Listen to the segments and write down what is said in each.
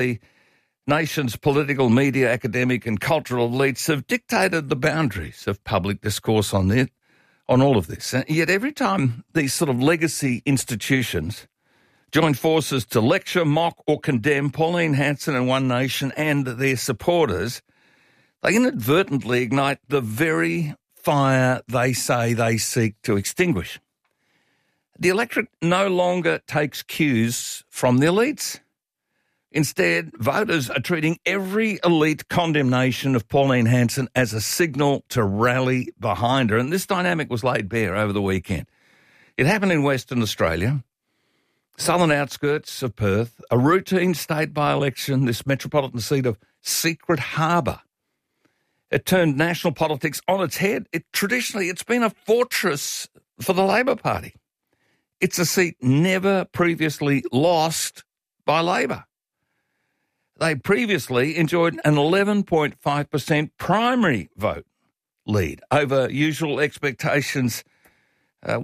The nation's political, media, academic and cultural elites have dictated the boundaries of public discourse on all of this. And yet every time these sort of legacy institutions join forces to lecture, mock or condemn Pauline Hanson and One Nation and their supporters, they inadvertently ignite the very fire they say they seek to extinguish. The electorate no longer takes cues from the elites. Instead, voters are treating every elite condemnation of Pauline Hanson as a signal to rally behind her. And this dynamic was laid bare over the weekend. It happened in Western Australia, southern outskirts of Perth, a routine state by-election, this metropolitan seat of Secret Harbour. It turned national politics on its head. Traditionally, it's been a fortress for the Labor Party. It's a seat never previously lost by Labor. They previously enjoyed an 11.5% primary vote lead over usual expectations. They've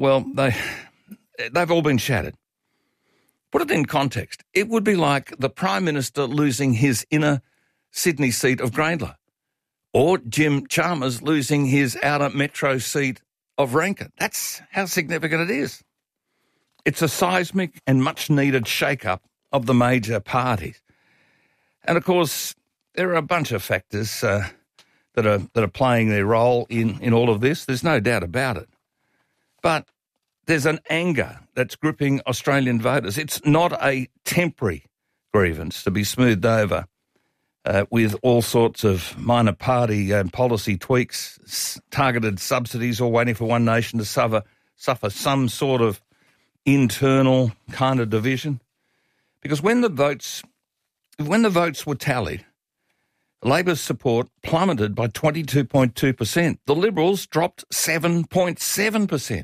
all been shattered. Put it in context. It would be like the Prime Minister losing his inner Sydney seat of Grayndler, or Jim Chalmers losing his outer metro seat of Rankin. That's how significant it is. It's a seismic and much-needed shake-up of the major parties. And, of course, there are a bunch of factors that are playing their role in all of this. There's no doubt about it. But there's an anger that's gripping Australian voters. It's not a temporary grievance to be smoothed over with all sorts of minor party and policy tweaks, targeted subsidies, or waiting for One Nation to suffer some sort of internal kind of division. Because when the votes were tallied, Labor's support plummeted by 22.2%. The Liberals dropped 7.7%.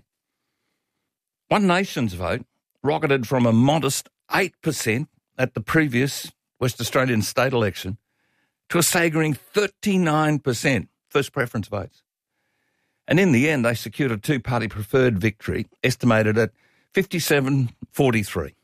One Nation's vote rocketed from a modest 8% at the previous West Australian state election to a staggering 39% first preference votes. And in the end, they secured a two-party preferred victory, estimated at 57-43.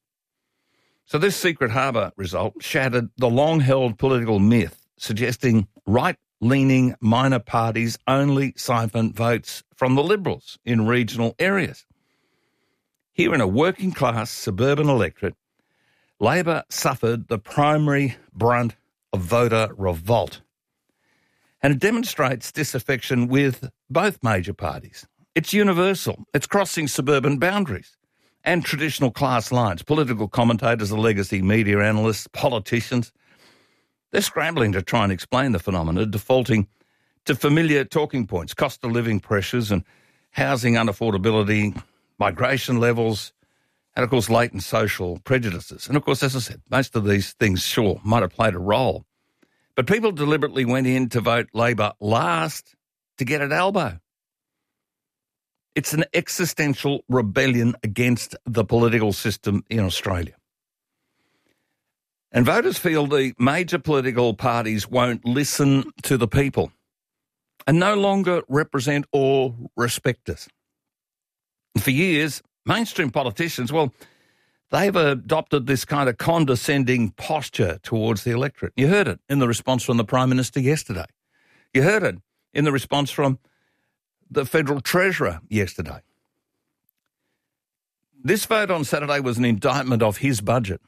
So this Secret Harbour result shattered the long-held political myth suggesting right-leaning minor parties only siphon votes from the Liberals in regional areas. Here in a working-class suburban electorate, Labor suffered the primary brunt of voter revolt. And it demonstrates disaffection with both major parties. It's universal. It's crossing suburban boundaries and traditional class lines. Political commentators, the legacy media analysts, politicians, they're scrambling to try and explain the phenomenon, defaulting to familiar talking points, cost of living pressures and housing unaffordability, migration levels, and, of course, latent social prejudices. And, of course, as I said, most of these things, sure, might have played a role. But people deliberately went in to vote Labor last to get at elbow. It's an existential rebellion against the political system in Australia. And voters feel the major political parties won't listen to the people and no longer represent or respect us. And for years, mainstream politicians, they've adopted this kind of condescending posture towards the electorate. You heard it in the response from the Prime Minister yesterday. You heard it in the response from the Federal Treasurer yesterday. This vote on Saturday was an indictment of his budget.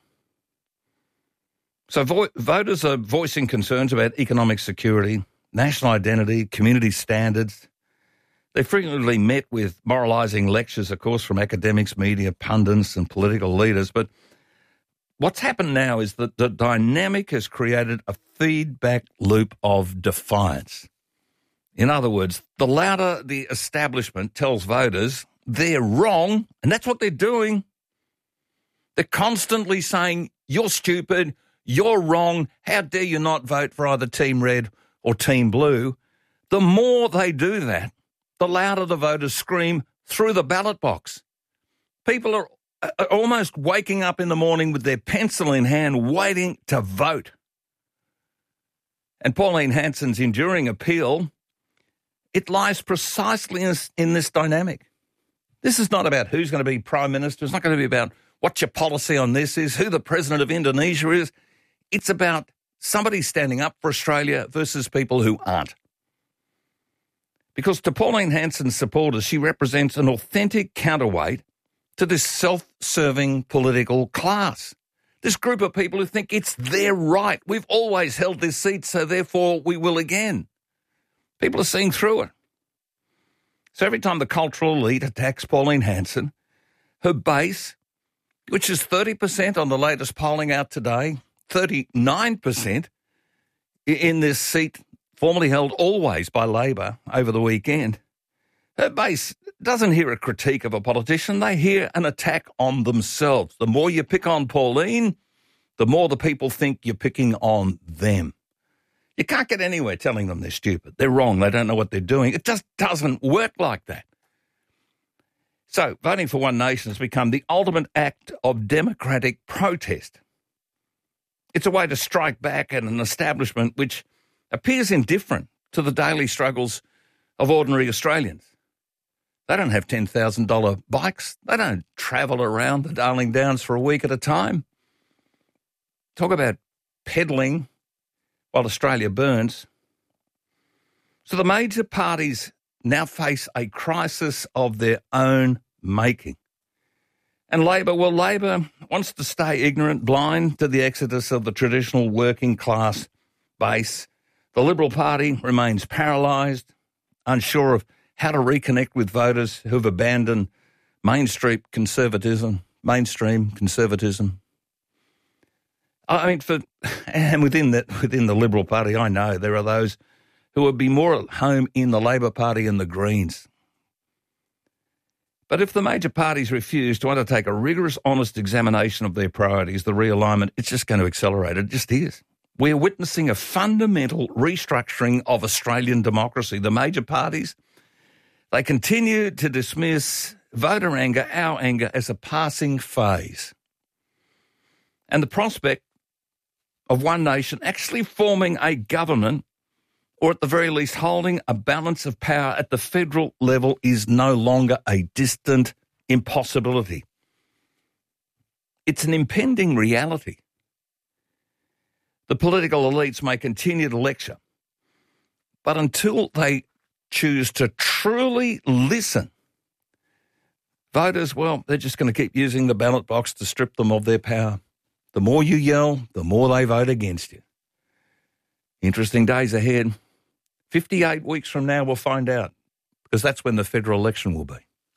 So voters are voicing concerns about economic security, national identity, community standards. They frequently met with moralising lectures, of course, from academics, media, pundits and political leaders. But what's happened now is that the dynamic has created a feedback loop of defiance. In other words, the louder the establishment tells voters they're wrong, and that's what they're doing, they're constantly saying, you're stupid, you're wrong, how dare you not vote for either Team Red or Team Blue. The more they do that, the louder the voters scream through the ballot box. People are almost waking up in the morning with their pencil in hand, waiting to vote. And Pauline Hanson's enduring appeal, it lies precisely in this dynamic. This is not about who's going to be Prime Minister. It's not going to be about what your policy on this is, who the President of Indonesia is. It's about somebody standing up for Australia versus people who aren't. Because to Pauline Hanson's supporters, she represents an authentic counterweight to this self-serving political class. This group of people who think it's their right. We've always held this seat, so therefore we will again. People are seeing through it. So every time the cultural elite attacks Pauline Hanson, her base, which is 30% on the latest polling out today, 39% in this seat formerly held always by Labor over the weekend, her base doesn't hear a critique of a politician. They hear an attack on themselves. The more you pick on Pauline, the more the people think you're picking on them. You can't get anywhere telling them they're stupid. They're wrong. They don't know what they're doing. It just doesn't work like that. So voting for One Nation has become the ultimate act of democratic protest. It's a way to strike back at an establishment which appears indifferent to the daily struggles of ordinary Australians. They don't have $10,000 bikes. They don't travel around the Darling Downs for a week at a time. Talk about peddling while Australia burns. So the major parties now face a crisis of their own making. And Labor wants to stay ignorant, blind to the exodus of the traditional working class base. The Liberal Party remains paralysed, unsure of how to reconnect with voters who have abandoned mainstream conservatism. I mean, within the Liberal Party, I know there are those who would be more at home in the Labor Party and the Greens. But if the major parties refuse to undertake a rigorous, honest examination of their priorities, the realignment, it's just going to accelerate. It just is. We're witnessing a fundamental restructuring of Australian democracy. The major parties, they continue to dismiss voter anger, our anger, as a passing phase. And the prospect of One Nation actually forming a government, or at the very least holding a balance of power at the federal level, is no longer a distant impossibility. It's an impending reality. The political elites may continue to lecture, but until they choose to truly listen, voters, well, they're just going to keep using the ballot box to strip them of their power. The more you yell, the more they vote against you. Interesting days ahead. 58 weeks from now, we'll find out, because that's when the federal election will be.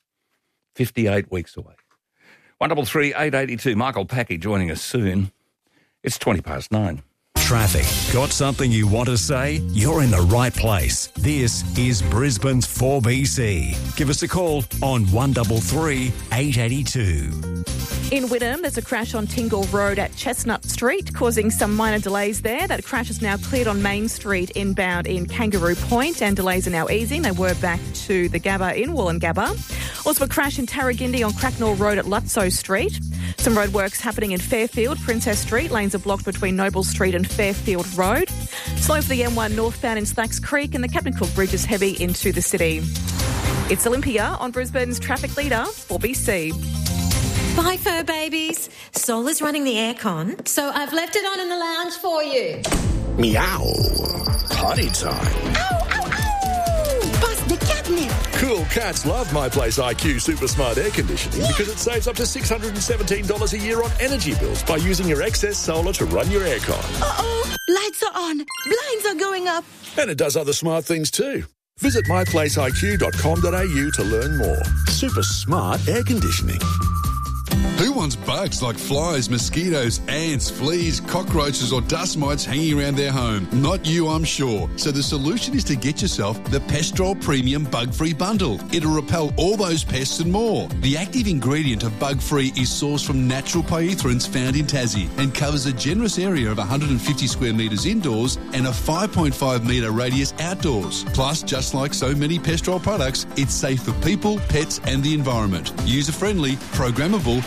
58 weeks away. 133 882. Michael Packy joining us soon. It's 9:20. Traffic. Got something you want to say? You're in the right place. This is Brisbane's 4BC. Give us a call on 133 882. In Wynnum, there's a crash on Tingle Road at Chestnut Street, causing some minor delays there. That crash is now cleared on Main Street inbound in Kangaroo Point, and delays are now easing. They were back to the Gabba in Wollongabba. Also a crash in Tarragindi on Cracknell Road at Lutso Street. Some roadworks happening in Fairfield, Princess Street. Lanes are blocked between Noble Street and Fairfield Road. Slow for the M1 northbound in Slacks Creek, and the Captain Cook Bridge is heavy into the city. It's Olympia on Brisbane's traffic leader, 4BC. Bye, fur babies. Sol is running the aircon, so I've left it on in the lounge for you. Meow. Potty time. Ow, ow, ow! Bust the catnip. Cool cats love My Place IQ Super Smart Air Conditioning because it saves up to $617 a year on energy bills by using your excess solar to run your aircon. Uh-oh, lights are on, blinds are going up. And it does other smart things too. Visit myplaceiq.com.au to learn more. Super smart air conditioning. Who wants bugs like flies, mosquitoes, ants, fleas, cockroaches or dust mites hanging around their home? Not you, I'm sure. So the solution is to get yourself the Pestrol Premium Bug-Free Bundle. It'll repel all those pests and more. The active ingredient of Bug-Free is sourced from natural pyrethroids found in Tassie and covers a generous area of 150 square metres indoors and a 5.5 metre radius outdoors. Plus, just like so many Pestrol products, it's safe for people, pets and the environment. User-friendly, programmable and features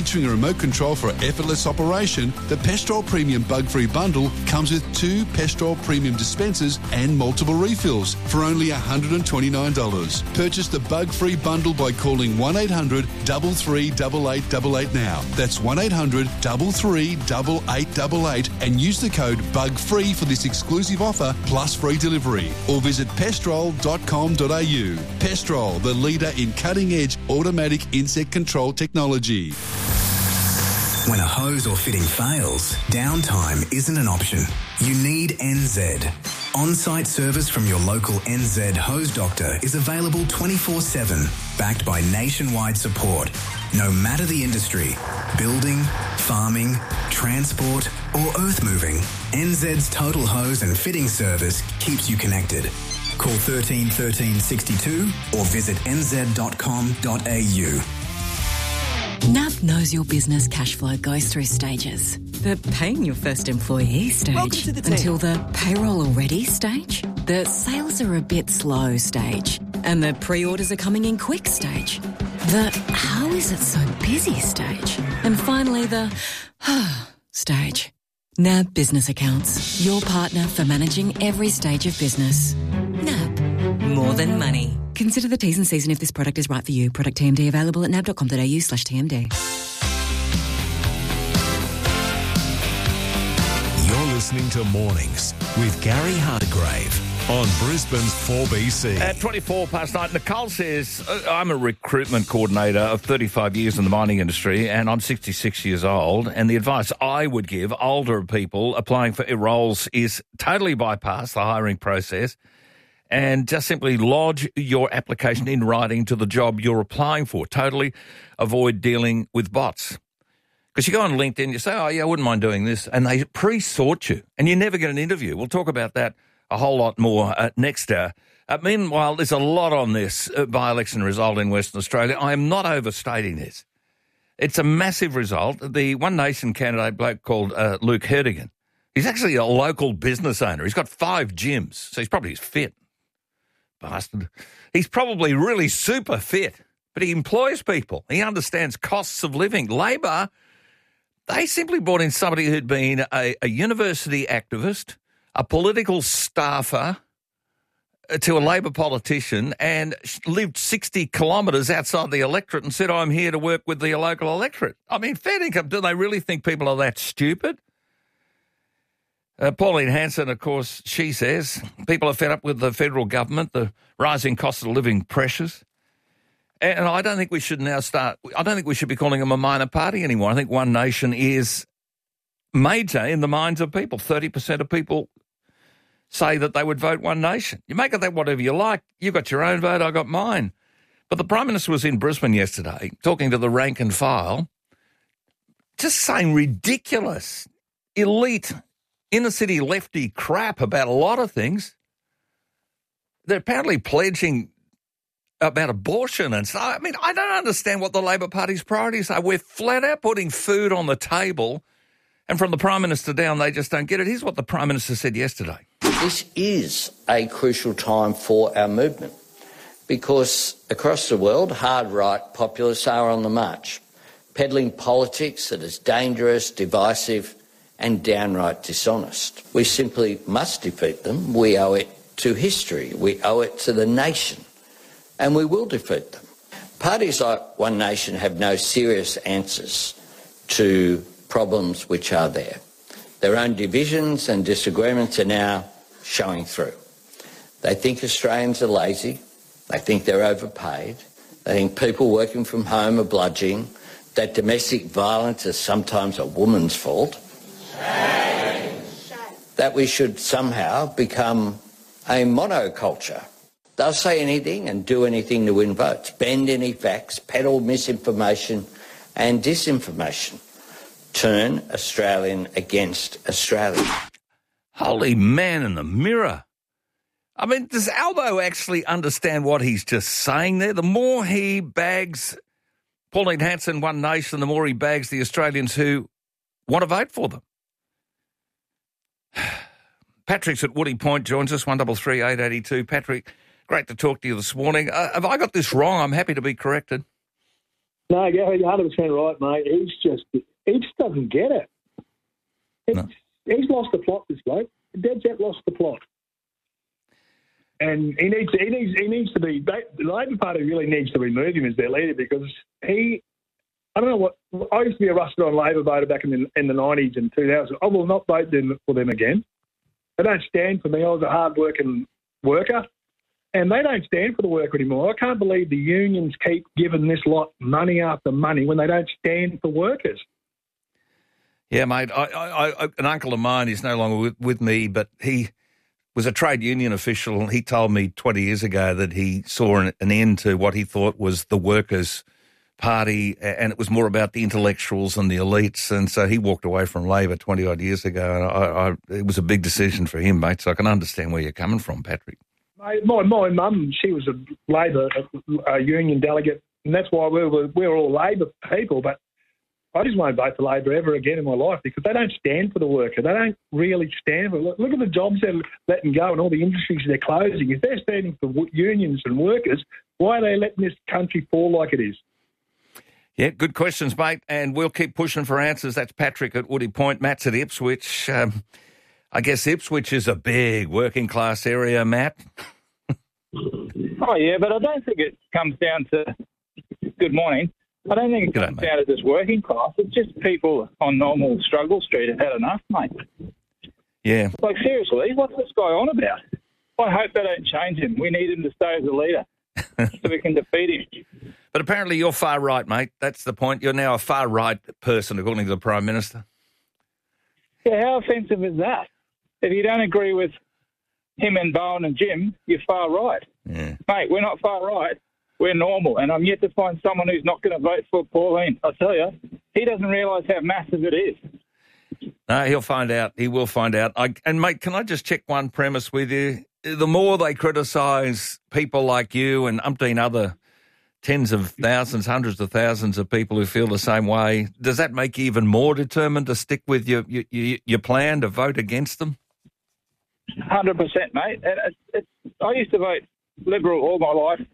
Featuring a remote control for effortless operation, the Pestrol Premium Bug-Free Bundle comes with 2 Pestrol Premium dispensers and multiple refills for only $129. Purchase the Bug-Free Bundle by calling 1-800-338888 now. That's 1-800-338888 and use the code BUGFREE for this exclusive offer plus free delivery. Or visit pestrol.com.au. Pestrol, the leader in cutting-edge automatic insect control technology. When a hose or fitting fails, downtime isn't an option. You need NZ. On-site service from your local NZ hose doctor is available 24/7, backed by nationwide support. No matter the industry, building, farming, transport or earth moving, NZ's total hose and fitting service keeps you connected. Call 13 13 62 or visit nz.com.au. NAB knows your business cash flow goes through stages. The paying your first employee stage, until the payroll already stage, the sales are a bit slow stage, and the pre-orders are coming in quick stage, the how is it so busy stage, and finally the stage. NAB Business Accounts, your partner for managing every stage of business. NAB, more than money. Consider the T's and C's and if this product is right for you. Product TMD available at nab.com.au/TMD. You're listening to Mornings with Gary Hargrave on Brisbane's 4BC. At 24 past 9, Nicole says, I'm a recruitment coordinator of 35 years in the mining industry and I'm 66 years old, and the advice I would give older people applying for roles is totally bypass the hiring process and just simply lodge your application in writing to the job you're applying for. Totally avoid dealing with bots. Because you go on LinkedIn, you say, oh, yeah, I wouldn't mind doing this, and they pre-sort you, and you never get an interview. We'll talk about that a whole lot more next hour. Meanwhile, there's a lot on this by-election result in Western Australia. I am not overstating this. It's a massive result. The One Nation candidate bloke called Luke Herdigan, he's actually a local business owner. He's got 5 gyms, so he's probably fit. Bastard. He's probably really super fit, but he employs people. He understands costs of living. Labor, they simply brought in somebody who'd been a university activist, a political staffer to a Labor politician, and lived 60 kilometres outside the electorate and said, I'm here to work with the local electorate. I mean, fair income, do they really think people are that stupid? Pauline Hanson, of course, she says people are fed up with the federal government, the rising cost of living pressures. And I don't think we should I don't think we should be calling them a minor party anymore. I think One Nation is major in the minds of people. 30% of people say that they would vote One Nation. You make of that whatever you like. You got your own vote, I got mine. But the Prime Minister was in Brisbane yesterday talking to the rank and file, just saying ridiculous, elite, inner-city lefty crap about a lot of things. They're apparently pledging about abortion and stuff. I mean, I don't understand what the Labor Party's priorities are. We're flat out putting food on the table, and from the Prime Minister down, they just don't get it. Here's what the Prime Minister said yesterday. This is a crucial time for our movement because across the world, hard-right populists are on the march, peddling politics that is dangerous, divisive and downright dishonest. We simply must defeat them. We owe it to history. We owe it to the nation. And we will defeat them. Parties like One Nation have no serious answers to problems which are there. Their own divisions and disagreements are now showing through. They think Australians are lazy. They think they're overpaid. They think people working from home are bludgeoning, that domestic violence is sometimes a woman's fault. Shame. That we should somehow become a monoculture. They'll say anything and do anything to win votes, bend any facts, peddle misinformation and disinformation, turn Australian against Australian. Holy man in the mirror. I mean, does Albo actually understand what he's just saying there? The more he bags Pauline Hanson, One Nation, the more he bags the Australians who want to vote for them. Patrick's at Woody Point, joins us, 133 882. Patrick, great to talk to you this morning. Have I got this wrong? I'm happy to be corrected. No, Gary, you're 100% right, mate. He just doesn't get it. He's lost the plot, this bloke. Dead set lost the plot. And he needs to be. The Labor Party really needs to remove him as their leader because I don't know what. I used to be a rusted-on Labor voter back in the 90s and 2000s. I will not vote for them again. They don't stand for me. I was a hard-working worker, and they don't stand for the worker anymore. I can't believe the unions keep giving this lot money after money when they don't stand for workers. Yeah, mate. An uncle of mine is no longer with me, but he was a trade union official. He told me 20 years ago that he saw an end to what he thought was the Workers' Party, and it was more about the intellectuals and the elites, and so he walked away from Labor 20-odd years ago, and it was a big decision for him, mate, so I can understand where you're coming from, Patrick. My mum, she was a Labor union delegate, and that's why we're all Labor people, but I just won't vote for Labor ever again in my life because they don't stand for the worker. They don't really stand for it. Look at the jobs they're letting go and all the industries they're closing. If they're standing for unions and workers, why are they letting this country fall like it is? Yeah, good questions, mate, and we'll keep pushing for answers. That's Patrick at Woody Point. Matt's at Ipswich. I guess Ipswich is a big working-class area, Matt. Oh, yeah, but I don't think it comes down to... Good morning. I don't think it comes down to just working class. It's just people on normal struggle street have had enough, mate. Yeah. Like, seriously, what's this guy on about? I hope they don't change him. We need him to stay as a leader so we can defeat him. But apparently you're far right, mate. That's the point. You're now a far right person, according to the Prime Minister. Yeah, how offensive is that? If you don't agree with him and Bowen and Jim, you're far right. Yeah. Mate, we're not far right. We're normal, and I'm yet to find someone who's not going to vote for Pauline. I'll tell you, he doesn't realise how massive it is. No, he'll find out. He will find out. And, mate, can I just check one premise with you? The more they criticise people like you and umpteen other tens of thousands, hundreds of thousands of people who feel the same way, does that make you even more determined to stick with your plan to vote against them? 100%, mate. And I used to vote Liberal all my life.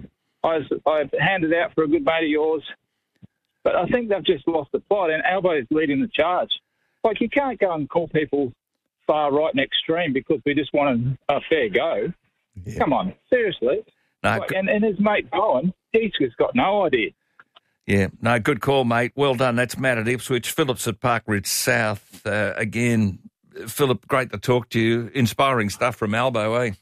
I handed out for a good mate of yours, but I think they've just lost the plot, and Albo's leading the charge. Like, you can't go and call people far right and extreme because we just want a fair go. Yeah. Come on, seriously. No, like, and his mate Bowen, he's just got no idea. Yeah, no, good call, mate. Well done. That's Matt at Ipswich. Philip's at Parkridge South. Again, Philip, great to talk to you. Inspiring stuff from Albo, eh?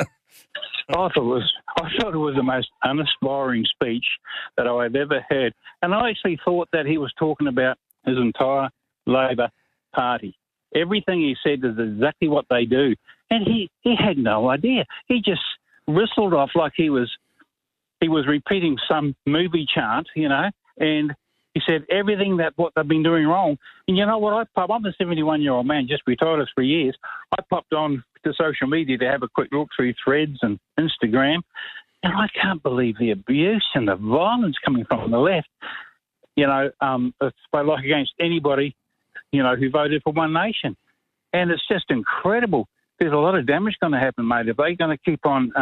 I thought it was the most uninspiring speech that I've ever heard. And I actually thought that he was talking about his entire Labor Party. Everything he said is exactly what they do. And he had no idea. He just whistled off like he was repeating some movie chant, and he said everything what they've been doing wrong. And you know what? I'm a 71-year-old man, just retired for 3 years. I popped on to social media to have a quick look through Threads and Instagram, and I can't believe the abuse and the violence coming from the left. It's like against anybody, who voted for One Nation. And it's just incredible. There's a lot of damage going to happen, mate. If they're going to keep on,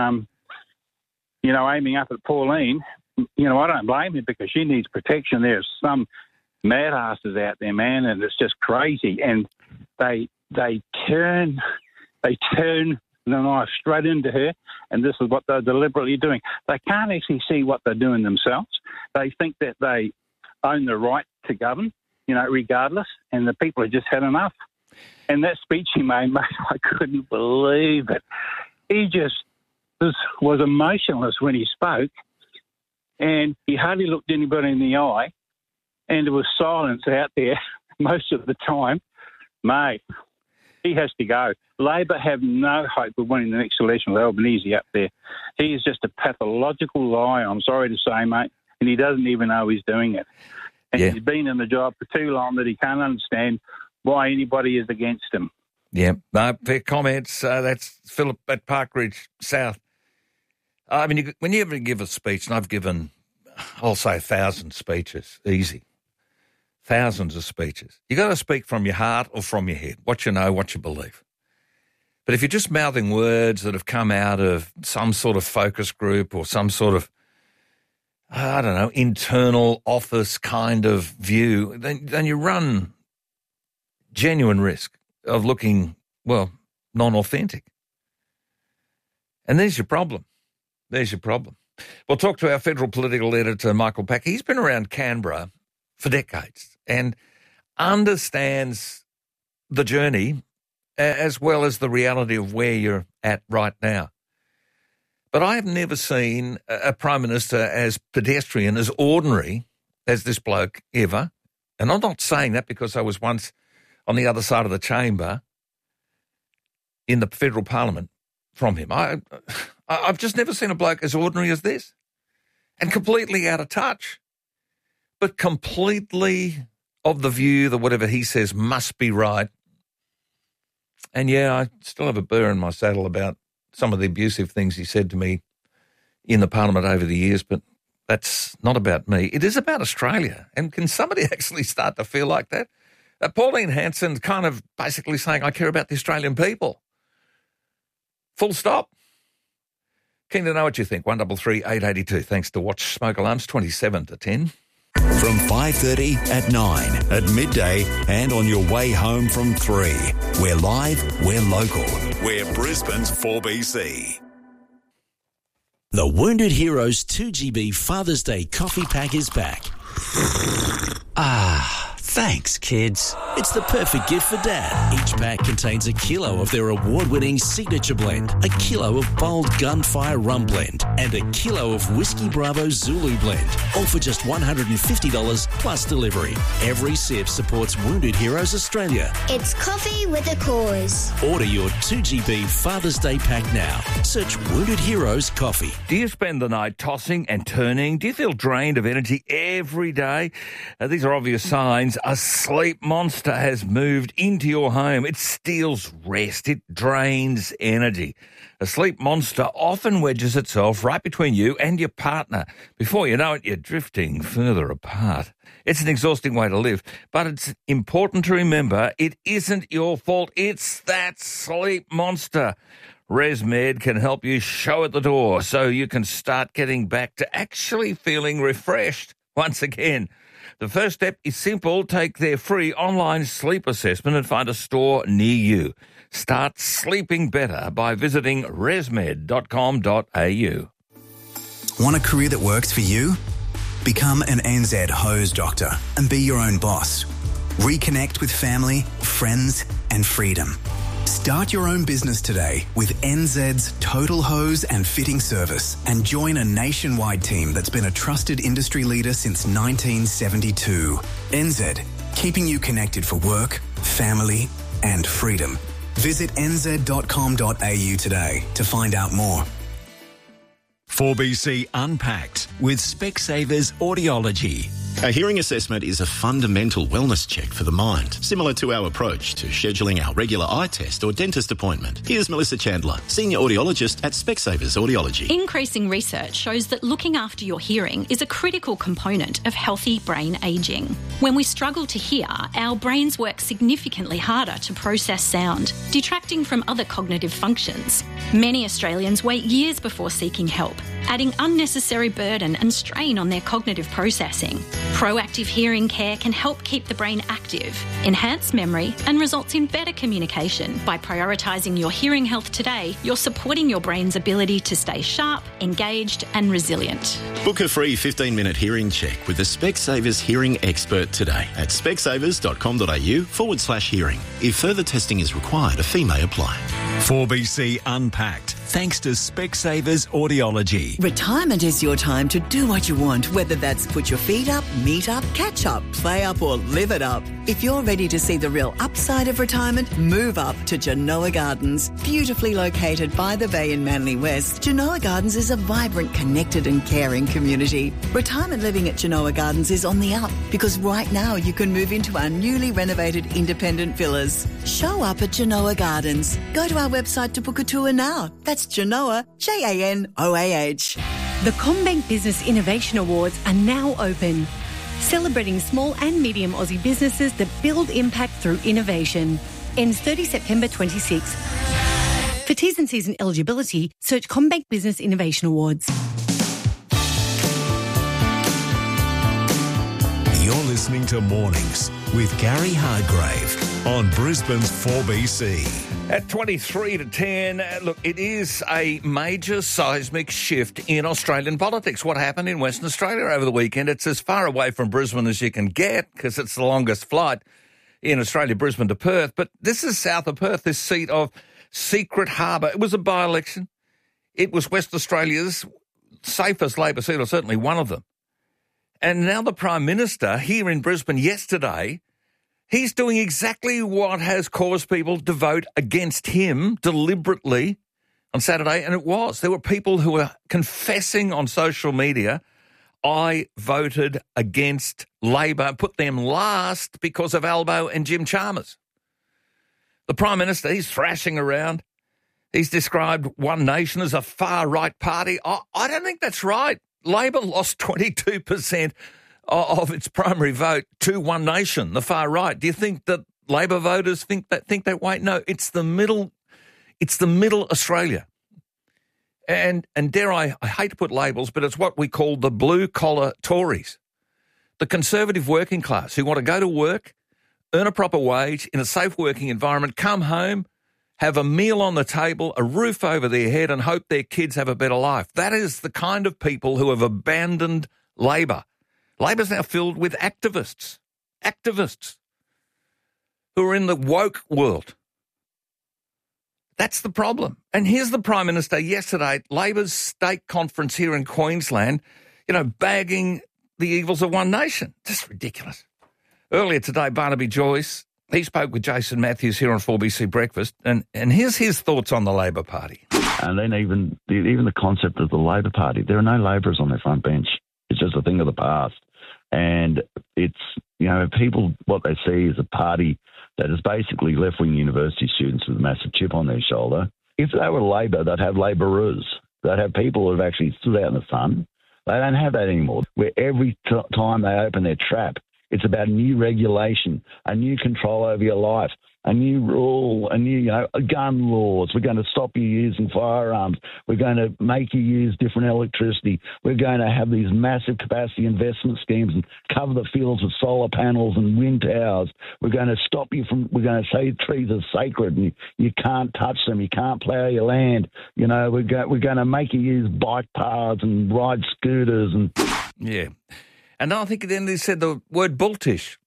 aiming up at Pauline, I don't blame him because she needs protection. There's some mad asses out there, man, and it's just crazy. And they turn the knife straight into her, and this is what they're deliberately doing. They can't actually see what they're doing themselves. They think that they own the right to govern, regardless, and the people have just had enough. And that speech he made, mate, I couldn't believe it. He just was emotionless when he spoke, and he hardly looked anybody in the eye, and there was silence out there most of the time. Mate, he has to go. Labor have no hope of winning the next election with Albanese up there. He is just a pathological liar, I'm sorry to say, mate, and he doesn't even know he's doing it. And He's been in the job for too long that he can't understand why anybody is against him. Yeah, no, fair comments. That's Philip at Parkridge South. I mean, when you ever give a speech, and I've given, I'll say 1,000 speeches, easy. Thousands of speeches. You got to speak from your heart or from your head, what you know, what you believe. But if you're just mouthing words that have come out of some sort of focus group or some sort of I don't know, internal office kind of view, then you run genuine risk of looking, well, non-authentic. And there's your problem. There's your problem. We'll talk to our federal political editor, Michael Pack. He's been around Canberra for decades and understands the journey as well as the reality of where you're at right now. But I have never seen a Prime Minister as pedestrian, as ordinary as this bloke ever. And I'm not saying that because I was once on the other side of the chamber in the federal parliament from him. I've just never seen a bloke as ordinary as this and completely out of touch, but completely of the view that whatever he says must be right. And, yeah, I still have a burr in my saddle about some of the abusive things he said to me in the parliament over the years, but that's not about me. It is about Australia. And can somebody actually start to feel like that? Pauline Hanson kind of basically saying, I care about the Australian people. Full stop. Keen to know what you think. 133 882. Thanks to Watch Smoke Alarms, 27 to 10. From 5:30 at 9, at midday and on your way home from 3. We're live, we're local. We're Brisbane's 4BC. The Wounded Heroes 2GB Father's Day coffee pack is back. Thanks, kids. It's the perfect gift for Dad. Each pack contains a kilo of their award-winning signature blend, a kilo of bold Gunfire Rum Blend, and a kilo of Whiskey Bravo Zulu Blend, all for just $150 plus delivery. Every sip supports Wounded Heroes Australia. It's coffee with a cause. Order your 2GB Father's Day pack now. Search Wounded Heroes Coffee. Do you spend the night tossing and turning? Do you feel drained of energy every day? These are obvious signs. A sleep monster has moved into your home. It steals rest. It drains energy. A sleep monster often wedges itself right between you and your partner. Before you know it, you're drifting further apart. It's an exhausting way to live, but it's important to remember it isn't your fault. It's that sleep monster. ResMed can help you show at the door so you can start getting back to actually feeling refreshed once again. The first step is simple. Take their free online sleep assessment and find a store near you. Start sleeping better by visiting resmed.com.au. Want a career that works for you? Become an NZ hose doctor and be your own boss. Reconnect with family, friends, and freedom. Start your own business today with NZ's Total Hose and Fitting Service and join a nationwide team that's been a trusted industry leader since 1972. NZ, keeping you connected for work, family, and freedom. Visit nz.com.au today to find out more. 4BC Unpacked with Specsavers Audiology. A hearing assessment is a fundamental wellness check for the mind, similar to our approach to scheduling our regular eye test or dentist appointment. Here's Melissa Chandler, Senior Audiologist at Specsavers Audiology. Increasing research shows that looking after your hearing is a critical component of healthy brain ageing. When we struggle to hear, our brains work significantly harder to process sound, detracting from other cognitive functions. Many Australians wait years before seeking help, adding unnecessary burden and strain on their cognitive processing. Proactive hearing care can help keep the brain active, enhance memory, and results in better communication. By prioritising your hearing health today, you're supporting your brain's ability to stay sharp, engaged, and resilient. Book a free 15-minute hearing check with a Specsavers hearing expert today at specsavers.com.au/hearing. If further testing is required, a fee may apply. 4BC Unpacked, thanks to Specsavers Audiology. Retirement is your time to do what you want, whether that's put your feet up, meet up, catch up, play up, or live it up. If you're ready to see the real upside of retirement, move up to Genoa Gardens. Beautifully located by the bay in Manly West, Genoa Gardens is a vibrant, connected and caring community. Retirement living at Genoa Gardens is on the up because right now you can move into our newly renovated independent villas. Show up at Genoa Gardens. Go to our website to book a tour now. That's Genoa, Janoah. The CommBank Business Innovation Awards are now open, celebrating small and medium Aussie businesses that build impact through innovation. Ends 30 September 26. For T's and C's and eligibility, search CommBank Business Innovation Awards. listening to Mornings with Gary Hargrave on Brisbane's 4BC. At 23 to 10, look, it is a major seismic shift in Australian politics. What happened in Western Australia over the weekend? It's as far away from Brisbane as you can get because it's the longest flight in Australia, Brisbane to Perth. But this is south of Perth, this seat of Secret Harbour. It was a by-election. It was West Australia's safest Labor seat, or certainly one of them. And now the Prime Minister here in Brisbane yesterday, he's doing exactly what has caused people to vote against him deliberately on Saturday, and it was. There were people who were confessing on social media, I voted against Labor, put them last because of Albo and Jim Chalmers. The Prime Minister, he's thrashing around. He's described One Nation as a far-right party. I don't think that's right. Labor lost 22% of its primary vote to One Nation, the far right. Do you think that Labor voters think that way? No, it's the middle Australia. And dare I hate to put labels, but it's what we call the blue-collar Tories, the conservative working class who want to go to work, earn a proper wage in a safe working environment, come home, have a meal on the table, a roof over their head, and hope their kids have a better life. That is the kind of people who have abandoned Labor. Labor's now filled with activists who are in the woke world. That's the problem. And here's the Prime Minister yesterday at Labor's state conference here in Queensland, bagging the evils of One Nation. Just ridiculous. Earlier today, Barnaby Joyce, he spoke with Jason Matthews here on 4BC Breakfast, and here's his thoughts on the Labor Party. And then even the concept of the Labor Party, there are no Labourers on their front bench. It's just a thing of the past. And it's, people, what they see is a party that is basically left-wing university students with a massive chip on their shoulder. If they were Labor, they'd have Labourers. They'd have people who have actually stood out in the sun. They don't have that anymore, where every time they open their trap, it's about new regulation, a new control over your life, a new rule, a new, gun laws. We're going to stop you using firearms. We're going to make you use different electricity. We're going to have these massive capacity investment schemes and cover the fields with solar panels and wind towers. We're going to stop you from, we're going to say trees are sacred and you can't touch them. You can't plough your land. We're going to make you use bike paths and ride scooters. And yeah. And I think then they said the word bulltish.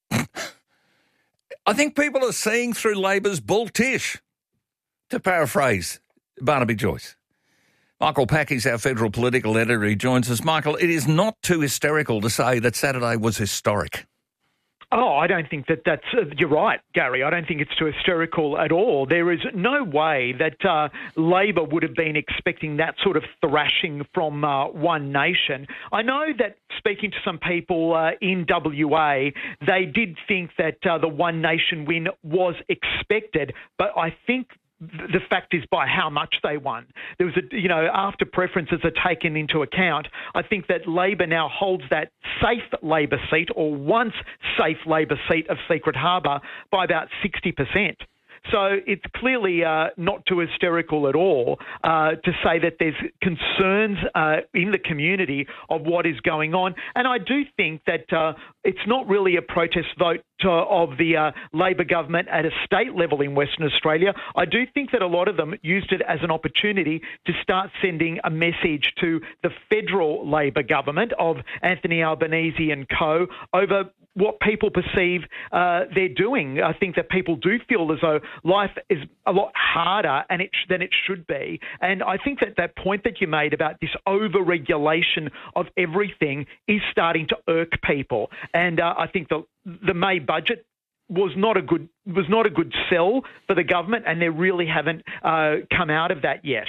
I think people are seeing through Labor's bulltish, to paraphrase Barnaby Joyce. Michael Packey's our federal political editor. He joins us. Michael, it is not too hysterical to say that Saturday was historic. Oh, I don't think that's... you're right, Gary. I don't think it's too hysterical at all. There is no way that Labor would have been expecting that sort of thrashing from One Nation. I know that speaking to some people in WA, they did think that the One Nation win was expected, but I think the fact is by how much they won. There was after preferences are taken into account, I think that Labor now holds that safe Labor seat or once safe Labor seat of Secret Harbour by about 60%. So it's clearly not too hysterical at all to say that there's concerns in the community of what is going on. And I do think that it's not really a protest vote of the Labor government at a state level in Western Australia. I do think that a lot of them used it as an opportunity to start sending a message to the federal Labor government of Anthony Albanese and co over what people perceive they're doing. I think that people do feel as though life is a lot harder than it should be. And I think that point that you made about this over-regulation of everything is starting to irk people. And I think the May budget was not a good sell for the government, and they really haven't come out of that yet.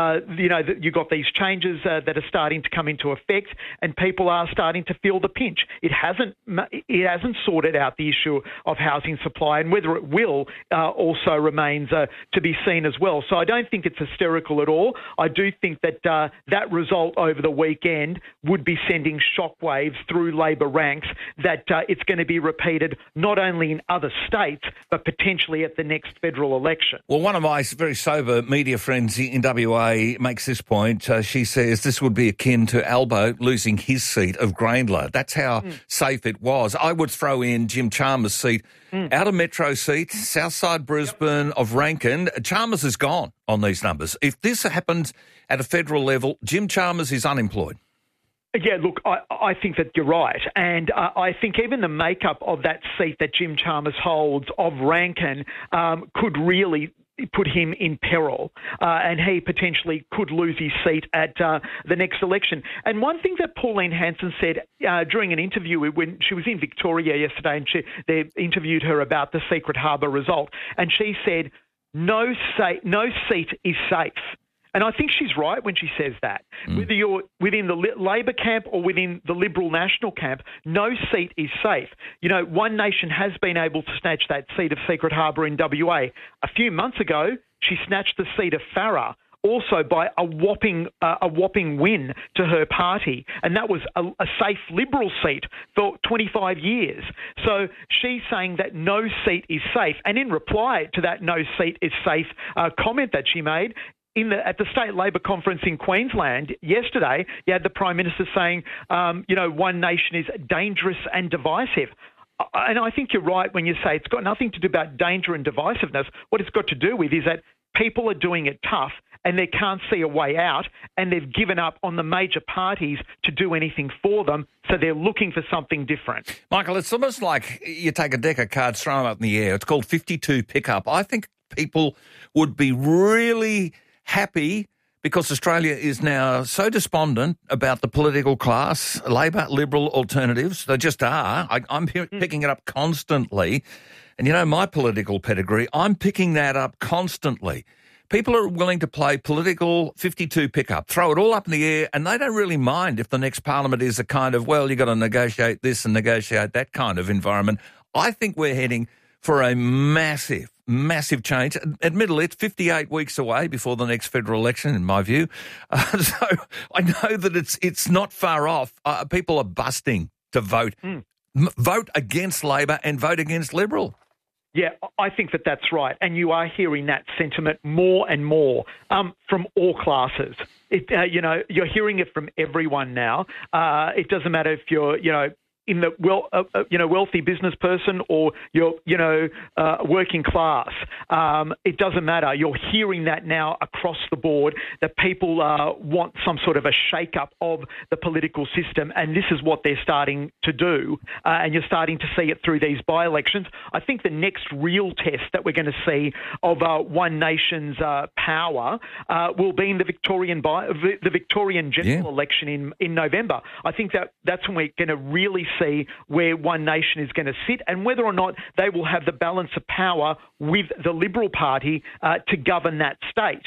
You got these changes that are starting to come into effect, and people are starting to feel the pinch. It hasn't sorted out the issue of housing supply, and whether it will also remains to be seen as well. So I don't think it's hysterical at all. I do think that that result over the weekend would be sending shockwaves through Labor ranks, that it's going to be repeated not only in other states but potentially at the next federal election. Well, one of my very sober media friends in WA makes this point. She says this would be akin to Albo losing his seat of Grayndler. That's how safe it was. I would throw in Jim Chalmers' seat, outer metro seat, Southside Brisbane of Rankin. Chalmers is gone on these numbers. If this happens at a federal level, Jim Chalmers is unemployed. Yeah, look, I think that you're right. And I think even the makeup of that seat that Jim Chalmers holds of Rankin could really put him in peril, and he potentially could lose his seat at the next election. And one thing that Pauline Hanson said during an interview when she was in Victoria yesterday, and they interviewed her about the Secret Harbour result, and she said, no seat is safe. And I think she's right when she says that. Whether you're within the Labor camp or within the Liberal National camp, no seat is safe. You know, One Nation has been able to snatch that seat of Secret Harbour in WA. A few months ago, she snatched the seat of Farrer, also by a whopping win to her party, and that was a safe Liberal seat for 25 years. So she's saying that no seat is safe, and in reply to that no seat is safe comment that she made, at the State Labor Conference in Queensland yesterday, you had the Prime Minister saying, One Nation is dangerous and divisive. And I think you're right when you say it's got nothing to do about danger and divisiveness. What it's got to do with is that people are doing it tough and they can't see a way out, and they've given up on the major parties to do anything for them, so they're looking for something different. Michael, it's almost like you take a deck of cards, throw them up in the air. It's called 52 pickup. I think people would be really happy because Australia is now so despondent about the political class, Labor, Liberal alternatives. They just are. I'm picking it up constantly. And you know my political pedigree, I'm picking that up constantly. People are willing to play political 52 pickup, throw it all up in the air, and they don't really mind if the next parliament is a kind of, well, you've got to negotiate this and negotiate that kind of environment. I think we're heading for a massive change. Admittedly, it's 58 weeks away before the next federal election, in my view. So I know that it's not far off. People are busting to vote. Vote against Labor and vote against Liberal. Yeah, I think that that's right. And you are hearing that sentiment more and more from all classes. You're hearing it from everyone now. It doesn't matter if you're, in the wealthy business person or you're working class. It doesn't matter. You're hearing that now across the board, that people want some sort of a shake-up of the political system, and this is what they're starting to do, and you're starting to see it through these by-elections. I think the next real test that we're going to see of One Nation's power will be in the Victorian general election in November. I think that's when we're going to really see where One Nation is going to sit and whether or not they will have the balance of power with the Liberal Party to govern that state.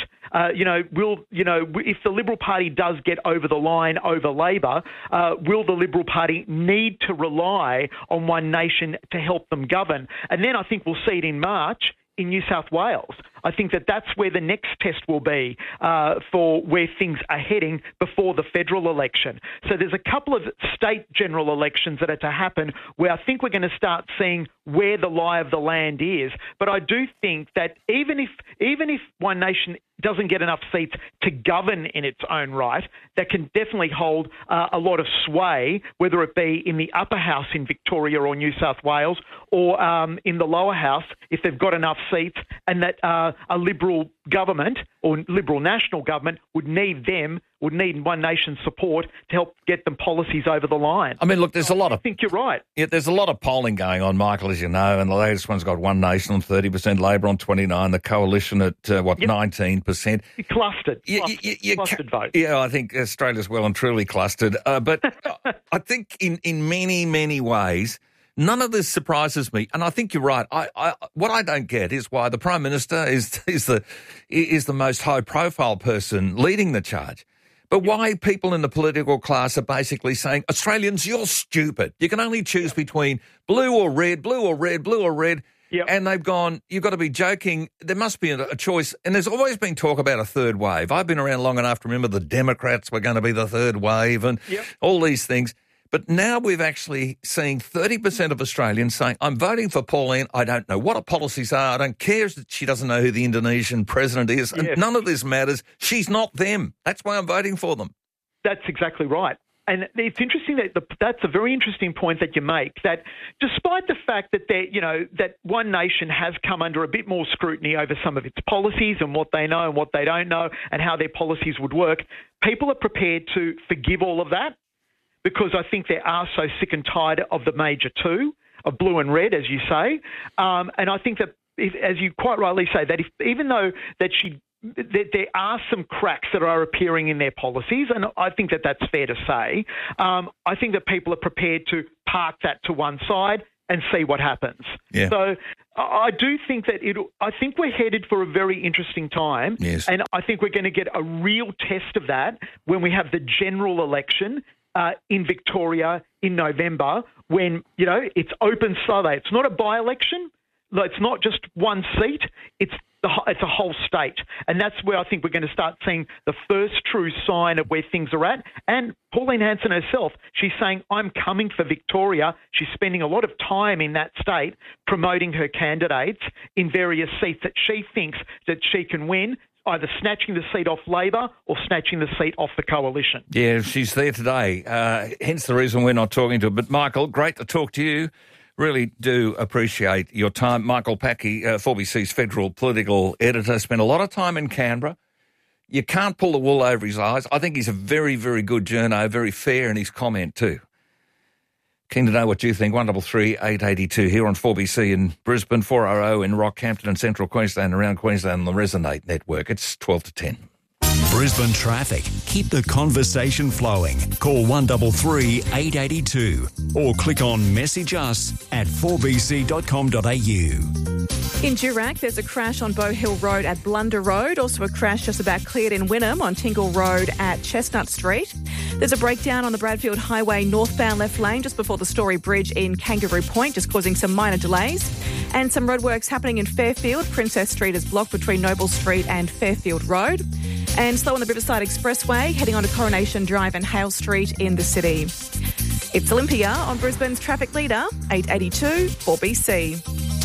If the Liberal Party does get over the line over Labor, will the Liberal Party need to rely on One Nation to help them govern? And then I think we'll see it in March in New South Wales. I think that's where the next test will be for where things are heading before the federal election. So there's a couple of state general elections that are to happen where I think we're going to start seeing where the lie of the land is. But I do think that even if One Nation doesn't get enough seats to govern in its own right, that can definitely hold a lot of sway, whether it be in the upper house in Victoria or New South Wales or in the lower house, if they've got enough seats, and that a Liberal government or Liberal national government would need One Nation's support to help get them policies over the line. I mean, look, there's a lot of... I think you're right. Yeah, there's a lot of polling going on, Michael, as you know, and the latest one's got One Nation on 30%, Labor on 29%, the Coalition at, 19%. Clustered. Clustered vote. Yeah, I think Australia's well and truly clustered. But I think in many, many ways, none of this surprises me, and I think you're right. What I don't get is why the Prime Minister is the most high-profile person leading the charge. But why people in the political class are basically saying, Australians, you're stupid. You can only choose between blue or red, blue or red, blue or red. Yep. And they've gone, you've got to be joking. There must be a choice. And there's always been talk about a third wave. I've been around long enough to remember the Democrats were going to be the third wave and all these things. But now we've actually seen 30% of Australians saying, I'm voting for Pauline. I don't know what her policies are. I don't care that she doesn't know who the Indonesian president is. And none of this matters. She's not them. That's why I'm voting for them. That's exactly right. And it's interesting that's a very interesting point that you make, that despite the fact that that One Nation has come under a bit more scrutiny over some of its policies and what they know and what they don't know and how their policies would work, people are prepared to forgive all of that because I think they are so sick and tired of the major two, of blue and red, as you say. And I think that, as you quite rightly say, that even though that there are some cracks that are appearing in their policies, and I think that that's fair to say. I think that people are prepared to park that to one side and see what happens. Yeah. So I do think that I think we're headed for a very interesting time, and I think we're going to get a real test of that when we have the general election in Victoria in November, when it's open Sunday. It's not a by-election. It's not just one seat. It's a whole state. And that's where I think we're going to start seeing the first true sign of where things are at. And Pauline Hanson herself, she's saying, I'm coming for Victoria. She's spending a lot of time in that state promoting her candidates in various seats that she thinks that she can win, either snatching the seat off Labor or snatching the seat off the coalition. Yeah, she's there today. Hence the reason we're not talking to her. But, Michael, great to talk to you. Really do appreciate your time. Michael Packey, 4BC's federal political editor, spent a lot of time in Canberra. You can't pull the wool over his eyes. I think he's a very, very good journo, very fair in his comment too. Keen to know what you think. 133 882 here on 4BC in Brisbane, 400 in Rockhampton and Central Queensland, around Queensland on the Resonate network. It's 12 to 10. Brisbane traffic. Keep the conversation flowing. Call 133 882 or click on message us at 4bc.com.au. In Durack, there's a crash on Bow Hill Road at Blunder Road. Also a crash just about cleared in Wynnum on Tingle Road at Chestnut Street. There's a breakdown on the Bradfield Highway northbound left lane just before the Story Bridge in Kangaroo Point, just causing some minor delays. And some roadworks happening in Fairfield. Princess Street is blocked between Noble Street and Fairfield Road. And slow on the Riverside Expressway, heading on to Coronation Drive and Hale Street in the city. It's Olympia on Brisbane's traffic leader, 882 4BC.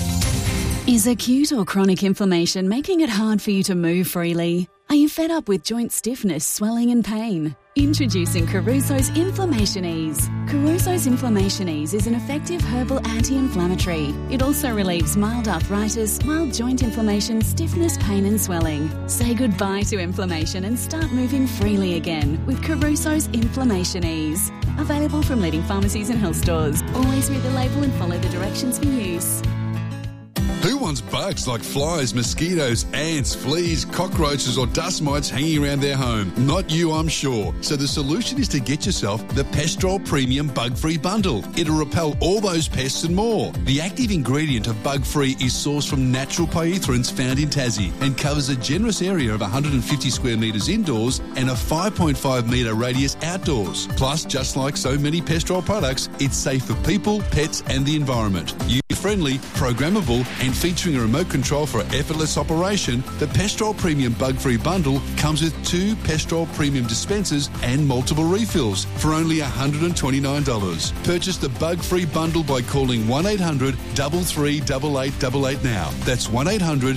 Is acute or chronic inflammation making it hard for you to move freely? Are you fed up with joint stiffness, swelling and pain? Introducing Caruso's Inflammation Ease. Caruso's Inflammation Ease is an effective herbal anti-inflammatory. It also relieves mild arthritis, mild joint inflammation, stiffness, pain and swelling. Say goodbye to inflammation and start moving freely again with Caruso's Inflammation Ease. Available from leading pharmacies and health stores. Always read the label and follow the directions for use. Who wants bugs like flies, mosquitoes, ants, fleas, cockroaches or dust mites hanging around their home? Not you, I'm sure. So the solution is to get yourself the Pestrol Premium Bug-Free Bundle. It'll repel all those pests and more. The active ingredient of Bug-Free is sourced from natural pyrethroids found in Tassie and covers a generous area of 150 square metres indoors and a 5.5 metre radius outdoors. Plus, just like so many Pestrol products, it's safe for people, pets and the environment. User-friendly, programmable and featuring a remote control for effortless operation, the Pestrol Premium Bug-Free Bundle comes with 2 Pestrol Premium dispensers and multiple refills for only $129. Purchase the Bug-Free Bundle by calling 1800 338888 now. That's 1800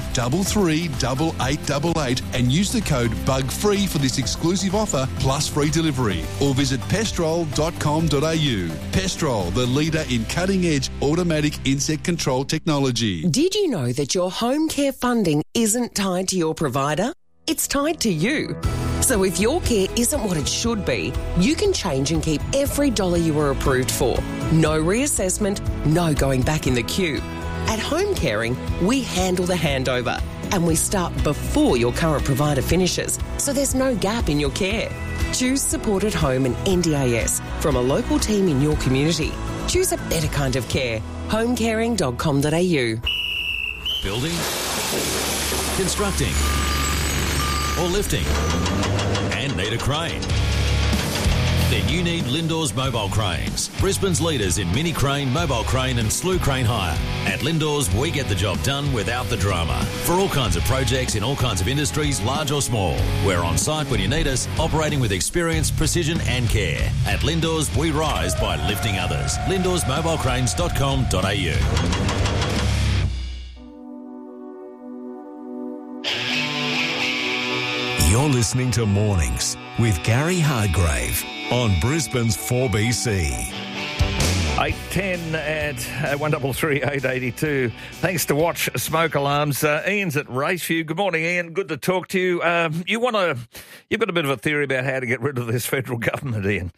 338888 and use the code BUGFREE for this exclusive offer plus free delivery. Or visit pestrol.com.au. Pestrol, the leader in cutting-edge automatic insect control technology. Did you know that your home care funding isn't tied to your provider? It's tied to you. So if your care isn't what it should be, you can change and keep every dollar you were approved for. No reassessment, no going back in the queue. At Home Caring, we handle the handover and we start before your current provider finishes, so there's no gap in your care. Choose Support at Home and NDIS from a local team in your community. Choose a better kind of care. homecaring.com.au. Building, constructing, or lifting, and need a crane. Then you need Lindor's Mobile Cranes, Brisbane's leaders in mini crane, mobile crane and slew crane hire. At Lindor's, we get the job done without the drama. For all kinds of projects in all kinds of industries, large or small. We're on site when you need us, operating with experience, precision and care. At Lindor's, we rise by lifting others. LindorsMobileCranes.com.au. You're listening to Mornings with Gary Hargrave on Brisbane's 4BC. 810 at 133 882. Thanks to Watch Smoke Alarms. Ian's at Raceview. Good morning, Ian. Good to talk to you. You've got a bit of a theory about how to get rid of this federal government, Ian.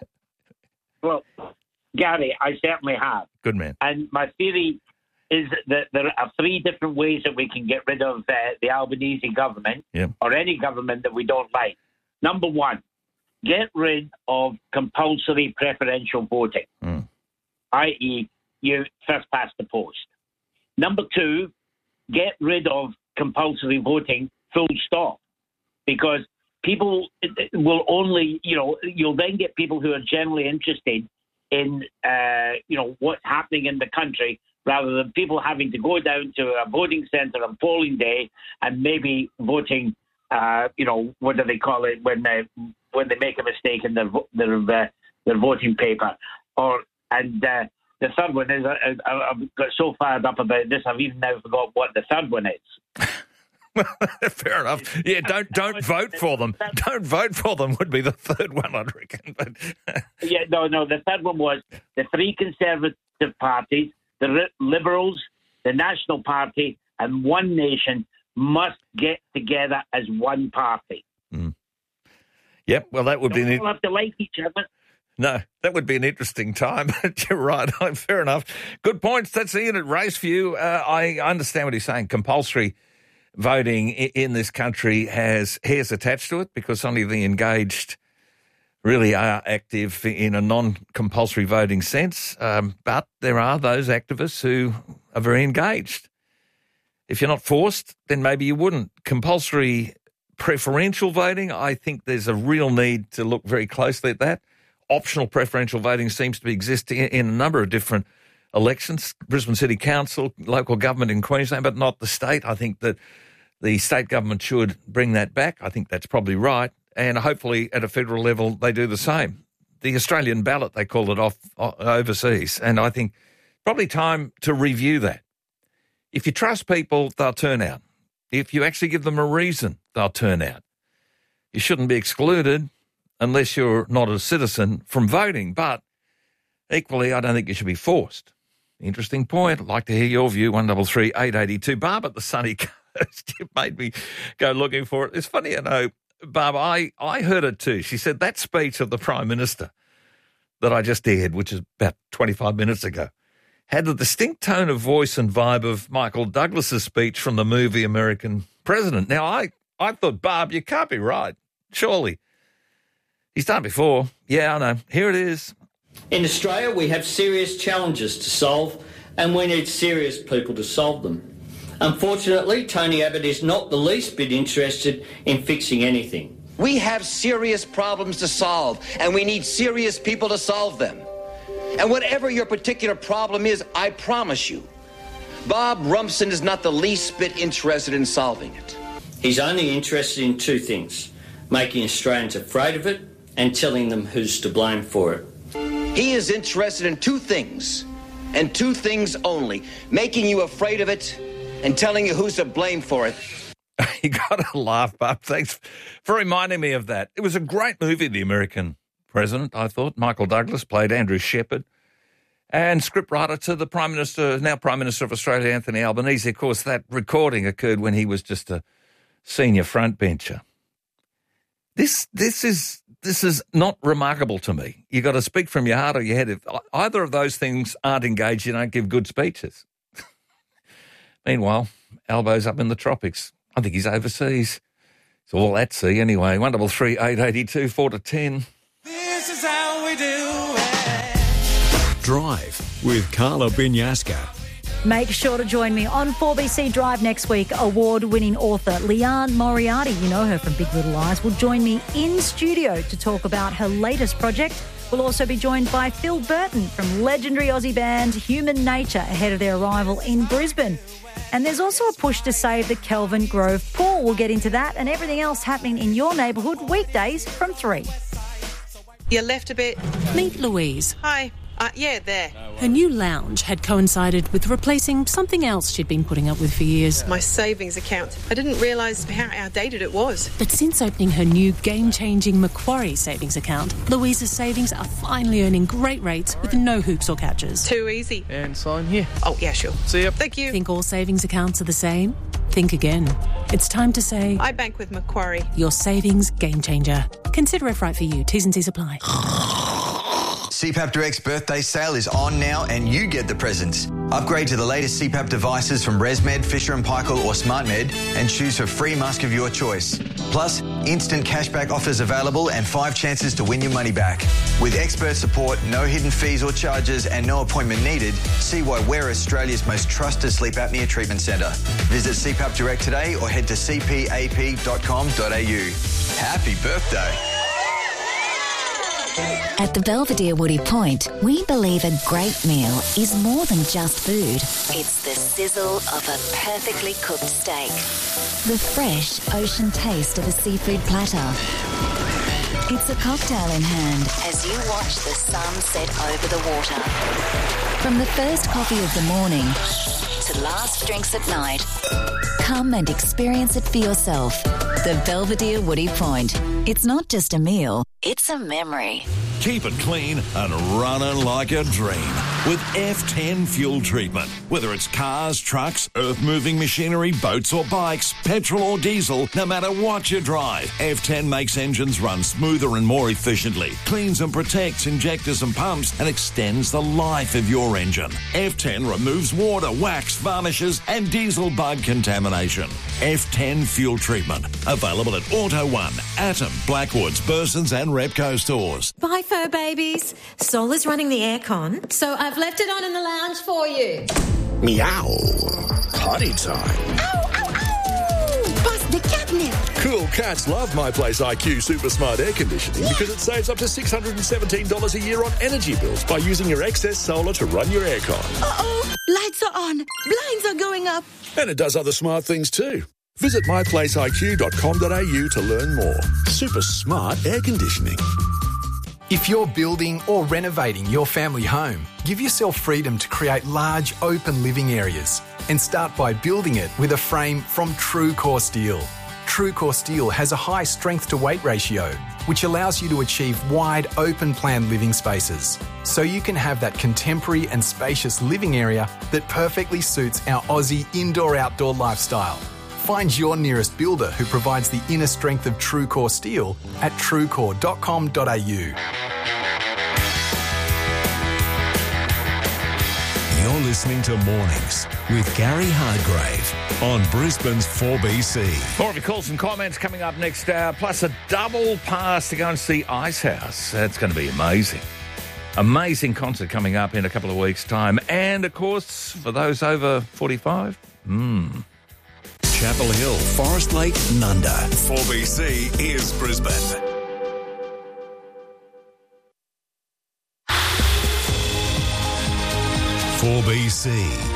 Well, Gary, I certainly have. Good man. And my theory is that there are three different ways that we can get rid of the Albanese government or any government that we don't like. Number one, get rid of compulsory preferential voting, i.e. you first past the post. Number two, get rid of compulsory voting full stop, because people will only, you'll then get people who are generally interested in, what's happening in the country, rather than people having to go down to a voting centre on polling day and maybe voting, what do they call it, when they make a mistake in their voting paper. And the third one is, I've got so fired up about this, I've even now forgot what the third one is. Fair enough. Yeah, don't vote for them. Don't vote for them would be the third one, I'd reckon. But No. The third one was the three Conservative parties, the Liberals, the National Party, and One Nation must get together as one party. Yep. Well, that would be. They all have to like each other. No, that would be an interesting time. You're right. Fair enough. Good points. That's Ian at Raceview. I understand what he's saying. Compulsory voting in this country has hairs attached to it because only the engaged really are active in a non-compulsory voting sense. But there are those activists who are very engaged. If you're not forced, then maybe you wouldn't. Compulsory preferential voting, I think there's a real need to look very closely at that. Optional preferential voting seems to exist in a number of different elections, Brisbane City Council, local government in Queensland, but not the state. I think that the state government should bring that back. I think that's probably right. And hopefully at a federal level they do the same. The Australian ballot, they call it off overseas. And I think probably time to review that. If you trust people, they'll turn out. If you actually give them a reason, they'll turn out. You shouldn't be excluded unless you're not a citizen from voting. But equally, I don't think you should be forced. Interesting point. I'd like to hear your view, 133 882. Barb at the sunny coast, you made me go looking for it. It's funny, Barb, I heard it too. She said that speech of the Prime Minister that I just aired, which is about 25 minutes ago, had the distinct tone of voice and vibe of Michael Douglas's speech from the movie American President. Now, I thought, Barb, you can't be right. Surely. He's done it before. Yeah, I know. Here it is. In Australia, we have serious challenges to solve, and we need serious people to solve them. Unfortunately, Tony Abbott is not the least bit interested in fixing anything. We have serious problems to solve, and we need serious people to solve them. And whatever your particular problem is, I promise you, Bob Rumson is not the least bit interested in solving it. He's only interested in two things: making Australians afraid of it and telling them who's to blame for it. He is interested in two things, and two things only: making you afraid of it and telling you who's to blame for it. You got to laugh, Bob. Thanks for reminding me of that. It was a great movie, The American President, I thought. Michael Douglas played Andrew Shepherd. And scriptwriter to the Prime Minister, now Prime Minister of Australia, Anthony Albanese. Of course, that recording occurred when he was just a senior frontbencher. This is not remarkable to me. You've got to speak from your heart or your head. If either of those things aren't engaged, you don't give good speeches. Meanwhile, Albo's up in the tropics. I think he's overseas. It's all at sea anyway. 133 882 4 to 10. This is how we do it. Drive with Carla Binyasca. Make sure to join me on 4BC Drive next week. Award-winning author Leanne Moriarty, you know her from Big Little Lies, will join me in studio to talk about her latest project. We'll also be joined by Phil Burton from legendary Aussie band Human Nature ahead of their arrival in Brisbane. And there's also a push to save the Kelvin Grove pool. We'll get into that and everything else happening in your neighbourhood weekdays from 3. You left a bit. Meet Louise. Hi. Yeah, there. Her new lounge had coincided with replacing something else she'd been putting up with for years. My savings account. I didn't realise how outdated it was. But since opening her new game-changing Macquarie savings account, Louise's savings are finally earning great rates with no hoops or catches. Too easy. And sign here. Oh, yeah, sure. See ya. Thank you. Think all savings accounts are the same? Think again. It's time to say... I bank with Macquarie. Your savings game changer. Consider if right for you. T's and C's apply. CPAP Direct's birthday sale is on now and you get the presents. Upgrade to the latest CPAP devices from ResMed, Fisher & Paykel or SmartMed and choose for free mask of your choice. Plus, instant cashback offers available and 5 chances to win your money back. With expert support, no hidden fees or charges and no appointment needed, see why we're Australia's most trusted sleep apnea treatment centre. Visit CPAP Direct today or head to cpap.com.au. Happy birthday. At the Belvedere Woody Point, we believe a great meal is more than just food. It's the sizzle of a perfectly cooked steak, the fresh ocean taste of a seafood platter. It's a cocktail in hand as you watch the sun set over the water. From the first coffee of the morning to last drinks at night, come and experience it for yourself. The Belvedere Woody Point. It's not just a meal, it's a memory. Keep it clean and running like a dream with F10 fuel treatment. Whether it's cars, trucks, earth-moving machinery, boats or bikes, petrol or diesel, no matter what you drive, F10 makes engines run smoother and more efficiently, cleans and protects injectors and pumps, and extends the life of your engine. F10 removes water, wax, varnishes, and diesel bug contamination. F10 fuel treatment. Available at Auto One, Atom, Blackwoods, Burson's and Repco stores. Bye, fur babies. Sol is running the aircon, so I've left it on in the lounge for you. Meow. Potty time. Ow, ow, ow! Bust the catnip. Cool cats love My Place IQ Super Smart Air Conditioning because it saves up to $617 a year on energy bills by using your excess solar to run your aircon. Uh-oh. Lights are on. Blinds are going up. And it does other smart things too. Visit myplaceiq.com.au to learn more. Super smart air conditioning. If you're building or renovating your family home, give yourself freedom to create large, open living areas and start by building it with a frame from TrueCore Steel. TrueCore Steel has a high strength-to-weight ratio, which allows you to achieve wide, open-plan living spaces, so you can have that contemporary and spacious living area that perfectly suits our Aussie indoor-outdoor lifestyle. Find your nearest builder who provides the inner strength of TrueCore Steel at truecore.com.au. You're listening to Mornings with Gary Hargrave on Brisbane's 4BC. More of your calls and comments coming up next hour, plus a double pass to go and see Icehouse. That's going to be amazing. Amazing concert coming up in a couple of weeks' time. And, of course, for those over 45, Chapel Hill, Forest Lake, Nunda. 4BC is Brisbane. .4BC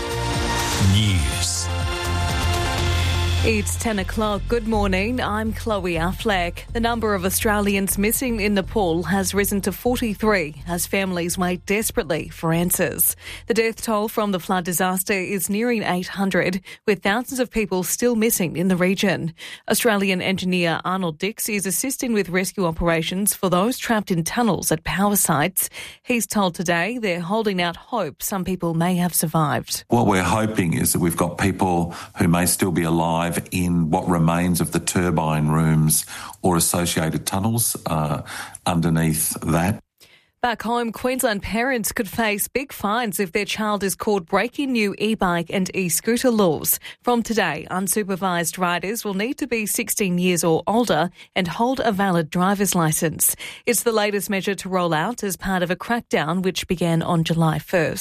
News. It's 10 o'clock. Good morning. I'm Chloe Affleck. The number of Australians missing in Nepal has risen to 43 as families wait desperately for answers. The death toll from the flood disaster is nearing 800, with thousands of people still missing in the region. Australian engineer Arnold Dix is assisting with rescue operations for those trapped in tunnels at power sites. He's told Today they're holding out hope some people may have survived. What we're hoping is that we've got people who may still be alive in what remains of the turbine rooms or associated tunnels underneath that. Back home, Queensland parents could face big fines if their child is caught breaking new e-bike and e-scooter laws. From today, unsupervised riders will need to be 16 years or older and hold a valid driver's licence. It's the latest measure to roll out as part of a crackdown which began on July 1st.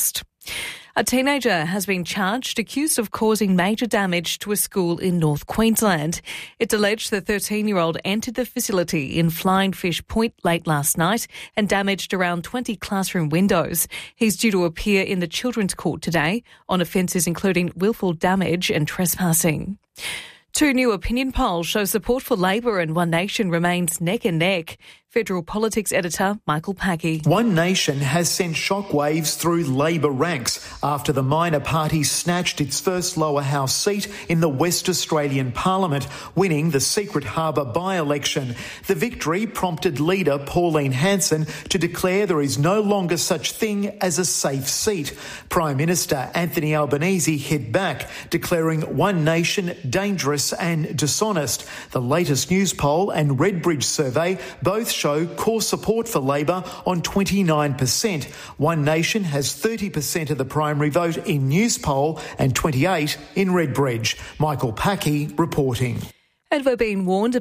A teenager has been charged, accused of causing major damage to a school in North Queensland. It's alleged the 13-year-old entered the facility in Flying Fish Point late last night and damaged around 20 classroom windows. He's due to appear in the Children's Court today on offences including willful damage and trespassing. Two new opinion polls show support for Labor and One Nation remains neck and neck. Federal Politics editor Michael Packy. One Nation has sent shockwaves through Labor ranks after the minor party snatched its first lower house seat in the West Australian Parliament, winning the Secret Harbour by-election. The victory prompted leader Pauline Hanson to declare there is no longer such thing as a safe seat. Prime Minister Anthony Albanese hit back, declaring One Nation dangerous and dishonest. The latest news poll and Redbridge survey both show core support for Labor on 29%. One Nation has 30% of the primary vote in Newspoll and 28% in Redbridge. Michael Packy reporting. And we're being warned